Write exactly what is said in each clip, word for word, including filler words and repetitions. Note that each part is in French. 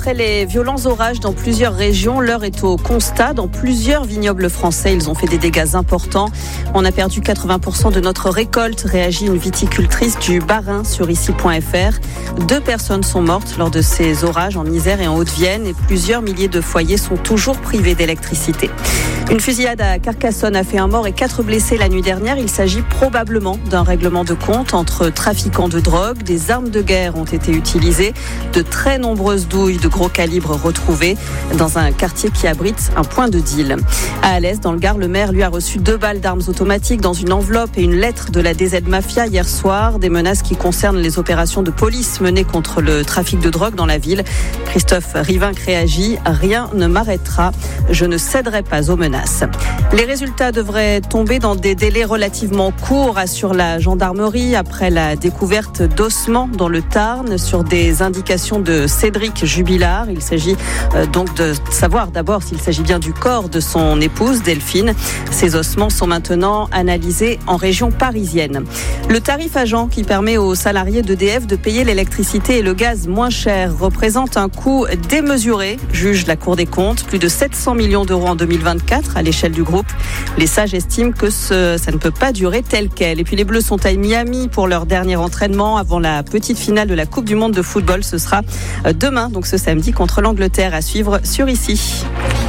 Après les violents orages dans plusieurs régions, l'heure est au constat. Dans plusieurs vignobles français, ils ont fait des dégâts importants. On a perdu quatre-vingts pour cent de notre récolte, réagit une viticultrice du Bas-Rhin sur ici point f r. Deux personnes sont mortes lors de ces orages en Isère et en Haute-Vienne et plusieurs milliers de foyers sont toujours privés d'électricité. Une fusillade à Carcassonne a fait un mort et quatre blessés la nuit dernière. Il s'agit probablement d'un règlement de compte entre trafiquants de drogue. Des armes de guerre ont été utilisées. De très nombreuses douilles de gros calibre retrouvées dans un quartier qui abrite un point de deal. À Alès, dans le Gard, le maire lui a reçu deux balles d'armes automatiques dans une enveloppe et une lettre de la D Z Mafia hier soir. Des menaces qui concernent les opérations de police menées contre le trafic de drogue dans la ville. Christophe Rivinc réagit. Rien ne m'arrêtera. Je ne céderai pas aux menaces. Les résultats devraient tomber dans des délais relativement courts, assure la gendarmerie, après la découverte d'ossements dans le Tarn sur des indications de Cédric Jubilard. Il s'agit euh, donc de savoir d'abord s'il s'agit bien du corps de son épouse Delphine. Ces ossements sont maintenant analysés en région parisienne. Le tarif agent qui permet aux salariés d'E D F de payer l'électricité et le gaz moins cher représente un coût démesuré, juge la Cour des comptes. Plus de sept cents millions d'euros en deux mille vingt-quatre à l'échelle du groupe. Les sages estiment que ce, ça ne peut pas durer tel quel. Et puis les Bleus sont à Miami pour leur dernier entraînement avant la petite finale de la Coupe du Monde de football. Ce sera demain, donc ce samedi, contre l'Angleterre, à suivre sur ici.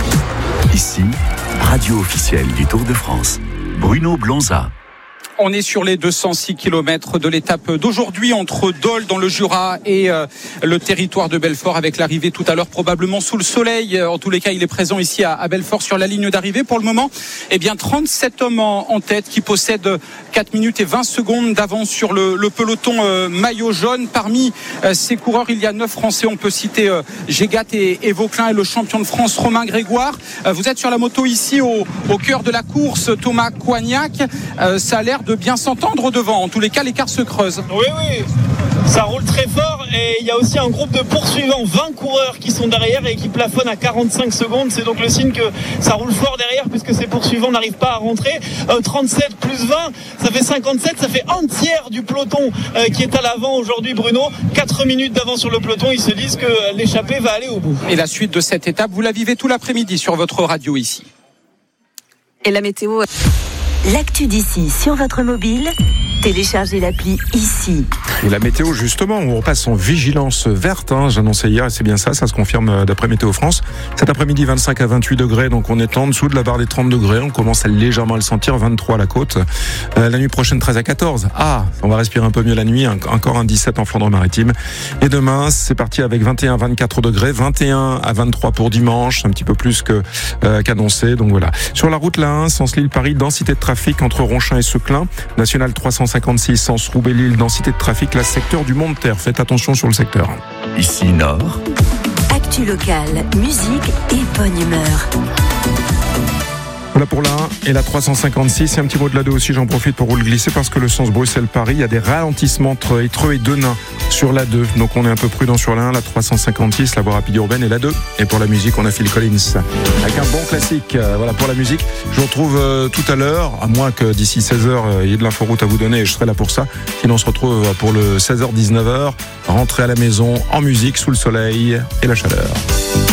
Ici, radio officielle du Tour de France. Bruno Blonza. On est sur les deux cent six kilomètres de l'étape d'aujourd'hui entre Dole dans le Jura et euh, le territoire de Belfort, avec l'arrivée tout à l'heure probablement sous le soleil. En tous les cas, il est présent ici à, à Belfort sur la ligne d'arrivée. Pour le moment, eh bien trente-sept hommes en, en tête qui possèdent quatre minutes et vingt secondes d'avance sur le, le peloton euh, maillot jaune. Parmi euh, ces coureurs, il y a neuf Français. On peut citer euh, Gégat et, et Vauclin et le champion de France Romain Grégoire. Euh, vous êtes sur la moto ici au, au cœur de la course, Thomas Coignac. Euh, ça a l'air de bien s'entendre devant. En tous les cas, l'écart se creuse. Oui, oui, ça roule très fort et il y a aussi un groupe de poursuivants, vingt coureurs qui sont derrière et qui plafonnent à quarante-cinq secondes. C'est donc le signe que ça roule fort derrière puisque ces poursuivants n'arrivent pas à rentrer. Euh, trente-sept plus vingt, ça fait cinquante-sept, ça fait un tiers du peloton euh, qui est à l'avant aujourd'hui, Bruno. quatre minutes d'avance sur le peloton, ils se disent que l'échappée va aller au bout. Et la suite de cette étape, vous la vivez tout l'après-midi sur votre radio ici. Et la météo... L'actu d'ici sur votre mobile, téléchargez l'appli ici. Et la météo, justement, on repasse en vigilance verte, hein, j'annonçais hier et c'est bien ça, ça se confirme d'après Météo France. Cet après-midi, vingt-cinq à vingt-huit degrés, donc on est en dessous de la barre des trente degrés, on commence à légèrement le sentir, vingt-trois à la côte. Euh, la nuit prochaine, treize à quatorze. Ah, on va respirer un peu mieux la nuit, encore un dix-sept en Flandre-Maritime. Et demain, c'est parti avec vingt et un à vingt-quatre degrés, vingt et un à vingt-trois pour dimanche, un petit peu plus que euh, qu'annoncé, donc voilà. Sur la route la un, sens Lille-Paris, densité de trafic entre Ronchin et Seclin, national trois cent cinquante-six, sens Roubaix-Lille, densité de trafic, la secteur du Mont-de-Terre. Faites attention sur le secteur. Ici Nord. Actu locale, musique et bonne humeur. Voilà pour la un et la trois cent cinquante-six. Et un petit mot de la deux aussi, j'en profite pour vous le glisser parce que le sens Bruxelles-Paris, il y a des ralentissements entre Étreux et Denain sur la deux. Donc on est un peu prudent sur la un, la trois cent cinquante-six, la voie rapide urbaine et la deux. Et pour la musique, on a Phil Collins avec un bon classique. Euh, voilà pour la musique. Je vous retrouve euh, tout à l'heure, à moins que d'ici seize heures, euh, il y ait de l'inforoute à vous donner et je serai là pour ça. Sinon on se retrouve pour le seize heures dix-neuf heures. Rentrez à la maison en musique, sous le soleil et la chaleur.